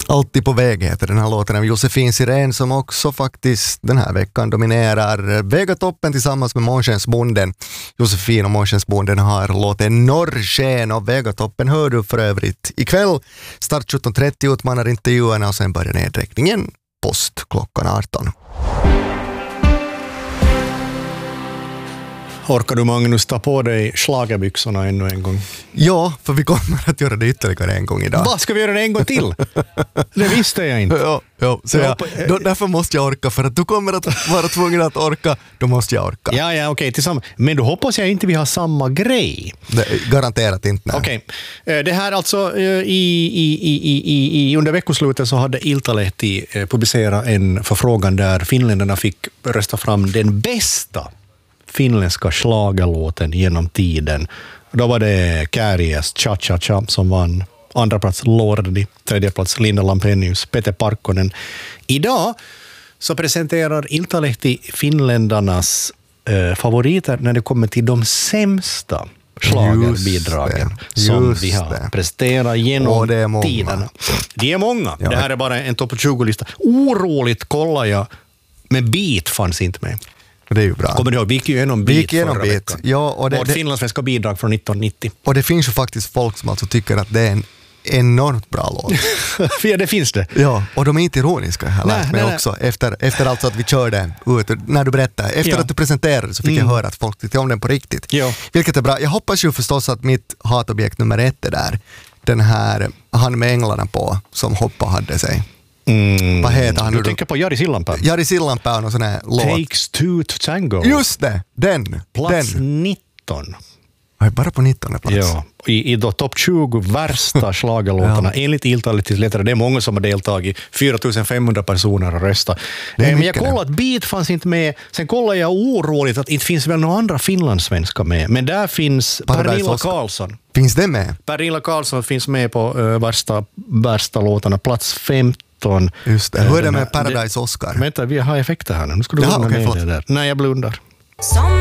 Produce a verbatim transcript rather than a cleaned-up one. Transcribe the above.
Alltid på väg heter den här låten av Josefin Sirén som också faktiskt den här veckan dominerar Vegatoppen tillsammans med Månskensbonden. Josefin och Månskensbonden har låten Norrsken och Vegatoppen hör du för övrigt ikväll. Start sjutton trettio utmanar intervjuerna och sen börjar nedräkningen post klockan arton. Orkar du, Magnus, ta på dig schlagerbyxorna ännu en gång? Ja, för vi kommer att göra det ytterligare en gång idag. Vad ska vi göra det en gång till? Det visste jag inte. Ja, ja, så jag, då, därför måste jag orka, för att du kommer att vara tvungen att orka, då måste jag orka. Ja, ja, okej, tillsammans. Men då hoppas jag inte vi har samma grej. Det, garanterat inte. Okej, det här alltså i, i, i, i, i under veckoslutet så hade Iltalehti publicerat en förfrågan där finländarna fick rösta fram den bästa finländska schlagerlåten genom tiden. Då var det Kääries Cha Cha Cha som vann. Andra plats Lordi, tredje plats Linda Lampenius, Pete Parkkonen. Idag så presenterar Iltalehti finländarnas eh, favoriter när det kommer till de sämsta schlagerbidragen som vi har det. presterat genom det är tiderna. Det är många. Ja. Det här är bara en topp tjugo-lista. Oroligt kollar jag, men Beat fanns inte med. Det är ju bra. Kommer du ihåg, vi gick ju igenom Vi Beat gick igenom förra Beat. veckan. Ja, och det, Vårt det, finlandssvenska bidrag från nittonhundranittio. och det finns ju faktiskt folk som alltså tycker att det är en enormt bra låt. Ja, det finns det. Ja, och de är inte ironiska här Nej, lärt mig nej, också. Efter, efter alltså att vi körde ut, när du berättade, efter Ja. att du presenterade så fick Mm. jag höra att folk tyckte om den på riktigt. Ja. Vilket är bra. Jag hoppas ju förstås att mitt hatobjekt nummer ett är där. Den här, han med änglarna på, som Hoppa hade sig. Mm. Vad heter han nu Du då? tänker på Jari Sillanpää. Jari Sillanpää och någon sån här låt. Takes two to tango. Just det, den. Plats den. nitton. Oj, bara på nittonde plats. Ja, i, i då topp tjugo värsta schlagerlåtarna enligt Iltalehtis letare. Det är många som har deltagit. fyra tusen femhundra personer har röstat. Det är Men jag mycket kollade att Beat fanns inte med. Sen kollade jag oroligt att det inte finns väl några andra finlandssvenska med. Men där finns Paradise Pernilla Oscar. Karlsson. Finns det med? Pernilla Karlsson finns med på uh, värsta, värsta låtarna. Plats femton. Just det. Hur är det Den med här- Paradise Oscar? Vänta, vi har effekter här nu. Nu ska du Jaha, lugna okej, ner förlåt. det där. Nej, jag blundar.